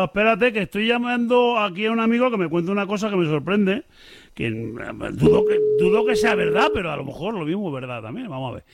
Espérate, que estoy llamando aquí a un amigo que me cuenta una cosa que me sorprende, que dudo que sea verdad, pero a lo mejor lo mismo es verdad también. Vamos a ver.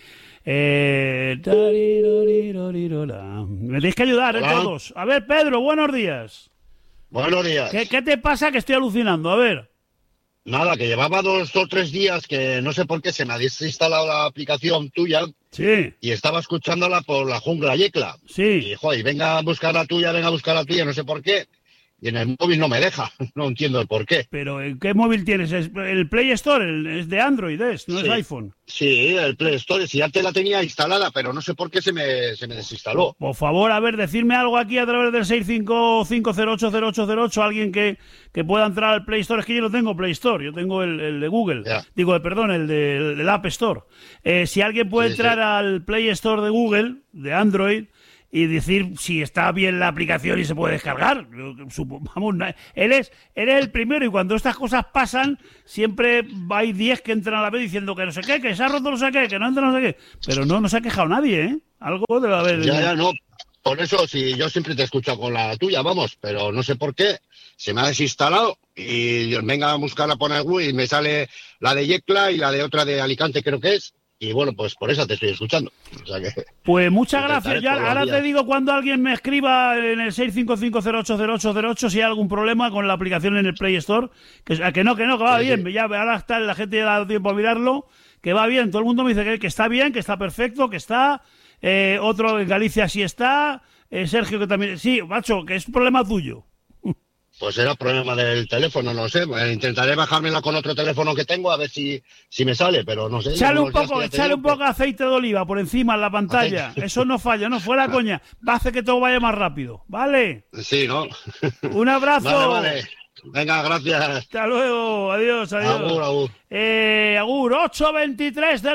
Me tenéis que ayudar, Hola. todos. A ver, Pedro, buenos días. Buenos días. ¿Qué te pasa que estoy alucinando? A ver. Nada, que llevaba 2 o 3 días que no sé por qué se me ha desinstalado la aplicación tuya Sí, y estaba escuchándola por la jungla Yecla. sí. Y, joder, venga a buscar la tuya, no sé por qué. Y en el móvil no me deja, no entiendo el por qué. Pero ¿qué móvil tienes? ¿Es el Play Store? Es de Android, no es Sí, iPhone. sí, el Play Store, si antes la tenía instalada, pero no sé por qué se me desinstaló. Por favor, a ver, decirme algo aquí a través del 655080808, alguien que pueda entrar al Play Store. Es que yo no tengo Play Store, yo tengo el de Google. Ya. Digo, perdón, el App Store. Si alguien puede Sí, entrar sí. al Play Store de Google, de Android, y decir si está bien la aplicación y se puede descargar. Vamos, eres el primero, y cuando estas cosas pasan, siempre hay 10 que entran a la vez diciendo que no sé qué, que se ha roto no sé qué, que no entra no sé qué. Pero no se ha quejado nadie, ¿eh? Algo debe haber. Ya, no. Por eso, si yo siempre te escucho con la tuya, vamos, pero no sé por qué se me ha desinstalado y venga a buscarla por el Google y me sale la de Yecla y la de otra de Alicante, creo que es. Y bueno, pues por eso te estoy escuchando. O sea que, Pues muchas intentaré gracias. Ya, todos los ahora días. te digo cuando alguien me escriba en el 655080808 si hay algún problema con la aplicación en el Play Store. Que no, que va Sí, bien. sí. Ya, ahora está, la gente ya ha dado tiempo a mirarlo. Que va bien. Todo el mundo me dice que está bien, que está perfecto, que está. Otro en Galicia sí está. Sergio que también. Sí, macho, que es un problema tuyo. Pues era problema del teléfono, no sé. Intentaré bajármela con otro teléfono que tengo a ver si me sale, pero no sé. Echale un unos días poco, que ya te echale digo un poco de aceite de oliva por encima en la pantalla. Aceite. Eso no falla, no fuera coña. Va a hacer que todo vaya más rápido. ¿Vale? Sí, ¿no? Un abrazo. Vale. Venga, gracias. Hasta luego. Adiós. Agur, agur. Agur, 8:23 de